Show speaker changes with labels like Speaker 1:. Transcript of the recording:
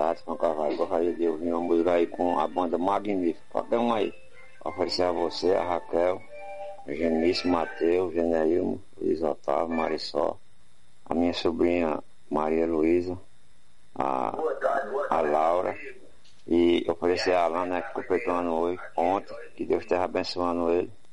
Speaker 1: Adson Carvalho. Gostaria de ouvir uma música aí com a banda Magnífica. Qualquer um aí. Oferecer a você, a Raquel, Genício, Matheus, Geneilmo, Luiz Otávio, Marisol, a minha sobrinha Maria Luísa, a Laura, e oferecer a Alana, né, que completou ano hoje, ontem, que Deus esteja abençoando ele.